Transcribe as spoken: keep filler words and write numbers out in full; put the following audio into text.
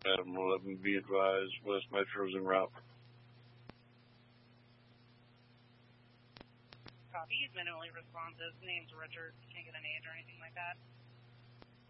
Adam eleven, be advised, West Metro's en route. Copy. He's minimally responsive. Name's Richard. Can't get an age or anything like that.